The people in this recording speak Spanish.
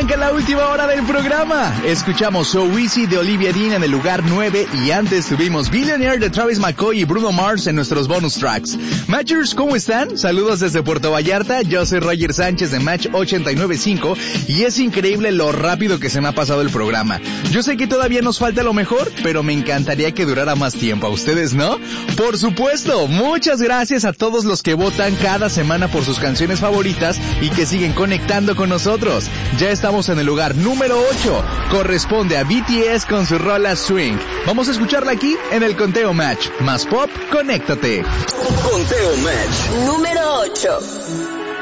arranca la última hora del programa. Escuchamos So Easy de Olivia Dean en el lugar 9 y antes tuvimos Billionaire de Travis McCoy y Bruno Mars en nuestros bonus tracks. Matchers, ¿cómo están? Saludos desde Puerto Vallarta. Yo soy Roger Sánchez de Match 895 y es increíble lo rápido que se me ha pasado el programa. Yo sé que todavía nos falta lo mejor, pero me encantaría que durara más tiempo. ¿A ustedes no? Por supuesto. Muchas gracias a todos los que votan cada semana por sus canciones favoritas y que siguen conectando con nosotros. Ya estamos en el lugar número 8. Corresponde a BTS con su rola Swing. Vamos a escucharla aquí en el Conteo Match. Más pop, conéctate. Conteo Match. Número 8.